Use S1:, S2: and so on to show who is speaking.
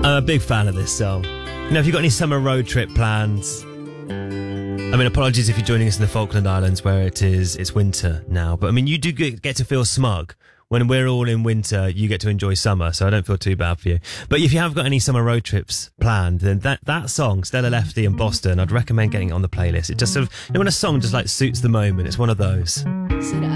S1: I'm a big fan of this song. You know, if you've got any summer road trip plans, I mean, apologies if you're joining us in the Falkland Islands where it's winter now, but I mean, you do get to feel smug. When we're all in winter, you get to enjoy summer, so I don't feel too bad for you. But if you have got any summer road trips planned, then that song, Stella Lefty in Boston, I'd recommend getting it on the playlist. It just sort of, you know, when a song just like suits the moment, it's one of those.